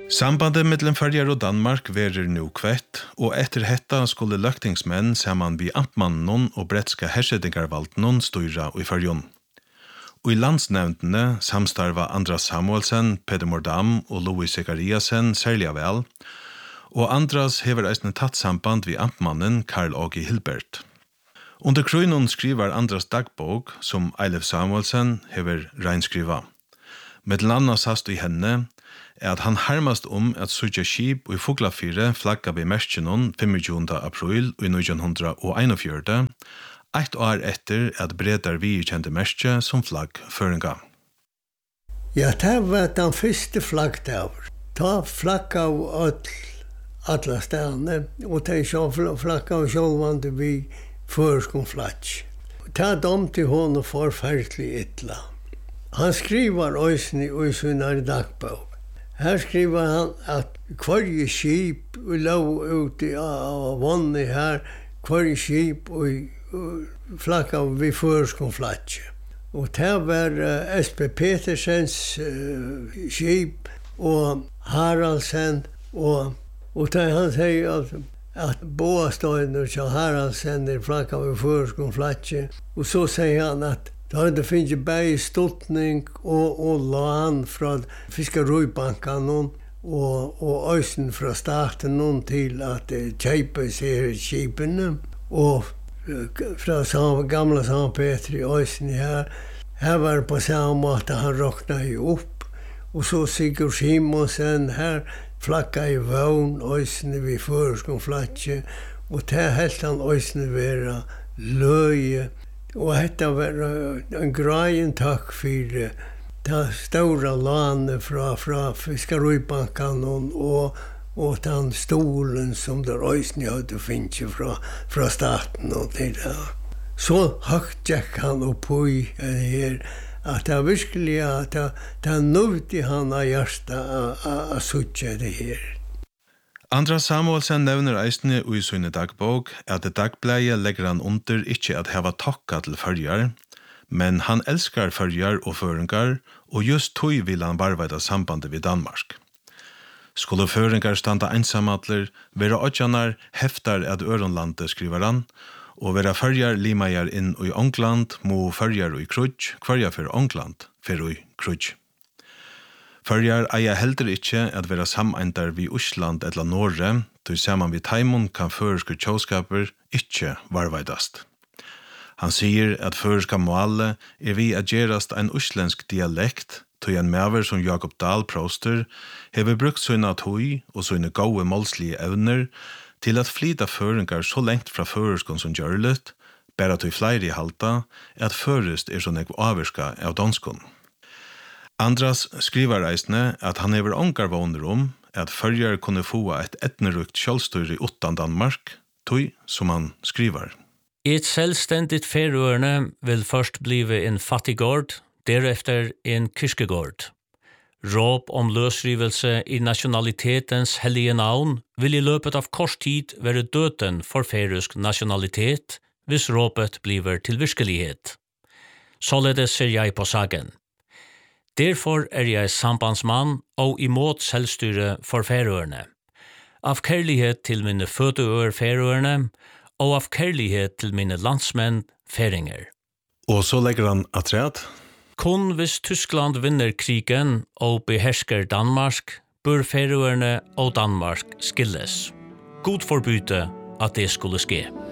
Sambandet mellom Føroyar og Danmark verer nu kvett, og etter hetta skulle løgtingsmenn saman vi amtmannen og bretska hersedingarvalden styra i Føroyar. Og i landsnevndene samstarva Andras Samuelsen, Peder Mordam og Louis Zekariasen særlig vel, og Andras hever eisne tatt samband vi amtmannen Karl Åge Hilbert. Under krøynen skriver Andras dagbok, som Eilef Samuelsen hever reinskriva. Med landa sast i henne, at han harmast at søkja skip og i Fuglafire flagga ved Merskjenon 25. april i 1941, ett år etter at bredar vi kjente Merskje som flaggføringa. Ja, det var den første flaggdagen. Ta flagga av alla stedene, og ta flagga av sjølvande vi førskom flagg. Ta dem til honom forferdelig ytla. Han skriver òsni i sin dagbok. Her skriver han at hver skip lå ute av vannet her, hver skip og flagga vi førskom flagg. Og det var S.P. Petersens skip og Haraldsen og det han sier at båstøyene til Haraldsen flagga vi førskom flagg. Og så sier han at det finnes bare stoltning og lån fra Fiskerøybanken og øysen fra staten til at kjøpe seg skipene. Og fra gamla St. Petri i øysen her var det på samme måte han råknet opp. Og så Sigurd Simonsen her flagga i vogn, øysen vi føreskom flagge. Og det helt han øysen være løye. Og dette var en greien takk for det store landet fra Fiskerøybanken og den stolen som der øyne hadde finnet fra staten og til det. Så høgt gikk han opp i her at det virkelig at det nødde han av hjertet å sutte det her. Andras Samuelsen nevner eisne i sin dagbok at det dagbleie legger han under ikke at hava tokka til Føroyar, men han elskar Føroyar og føringar, og just tog vil han varvaida sambandet ved Danmark. Skulle føringar standa einsamadler, vera odjanar heftar at Øronlandet, skriver han, og vera Føroyar limajar inn i Ångland, må Føroyar i krudj, kvarja for Ångland, for i krudj. Føroyar eier heldur ikkje at vera sameindar vi Osland eller Norge, til saman vi Taimon kan føreske tjåskaper ikkje varvaidast. Han sier at føreska måle vi at gerast ein oslensk dialekt, til en maver som Jakob Dahl Proster hever brukt sina tøy og sina gode målslige evner til at flyta føringar så lengt fra føreskon som gjørlet, bare til flere i halta, at førest sånn avvirska av danskon. Andras skriver eisne at han hever ongar våner at Føroyar kunne få et etnerukt sjølvstyre utan Danmark, tøy som han skriver. Et selvständigt Færøerne vil først blive en fattiggård, derefter en kirkegård. Råp om løsrivelse i nationalitetens hellige navn vil i løpet av kort tid være døden for færøsk nationalitet, hvis råpet bliver til virkelighet. Således ser jeg på sagen. Derfor jeg sambandsmann og imot selvstyre for Færøerne. Av kærlighet til mine fødeøer Færøerne, og av kærlighet til mine landsmenn færinger. Og så legger han atræt. Kun hvis Tyskland vinner krigen og behersker Danmark, bør Færøerne og Danmark skilles. God forbyte at det skulle ske.